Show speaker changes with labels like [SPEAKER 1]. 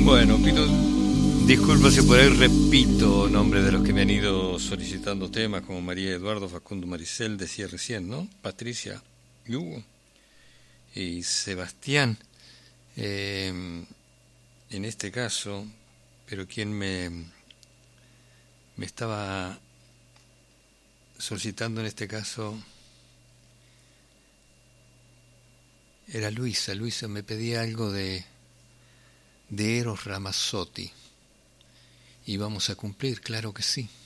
[SPEAKER 1] Bueno, pido disculpas si por ahí repito nombres de los que me han ido solicitando temas, como María Eduardo, Facundo, Maricel, decía recién, ¿no? Patricia, Hugo y Sebastián. En este caso, pero quien me estaba solicitando en este caso era Luisa. Luisa me pedía algo de Eros Ramazzotti. Y vamos a cumplir, claro que sí.